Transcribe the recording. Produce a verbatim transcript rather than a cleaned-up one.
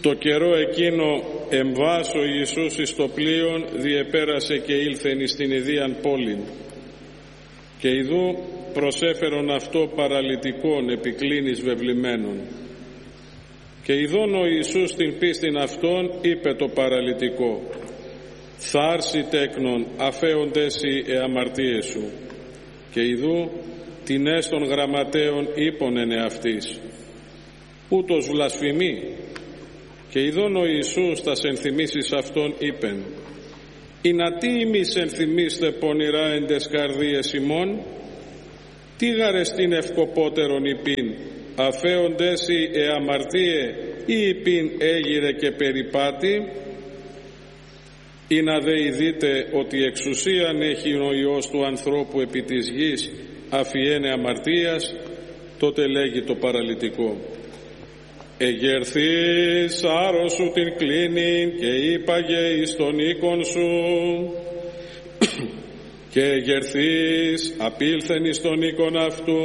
Το καιρό εκείνο εμβάς ο Ιησούς εις το πλοίον διεπέρασε και ήλθεν εις την ιδίαν πόλην. Και ιδού προσέφερον αυτό παραλυτικόν επικλίνης βεβλημένων. Και ειδών ο Ιησούς την πίστην αυτών είπε το παραλυτικό: «Θάρση τέκνον, αφέοντες οι εαμαρτίες σου». Και ιδού την έστων γραμματέων είπον εν εαυτής: «Ούτως βλασφημεί». Και ειδών ο Ιησούς τας ενθυμίσεις αυτών είπεν: «Ινα τι ημείς ενθυμίστε πονηρά εν τες καρδίες ημών, τι γαρεστήν ευκοπότερον υπήν, αφέοντες οι εαμαρτίε ή υπήν έγειρε και περιπάτη, ή να δε ειδείτε ότι εξουσίαν έχει ο Υιός του ανθρώπου επί της γης αφιένε αμαρτίας». Τότε λέγει το παραλυτικό: «Εγερθείς άρρωσου την κλίνην και είπαγε εις τον οίκον σου, και εγερθείς απήλθεν εις τον οίκον αυτού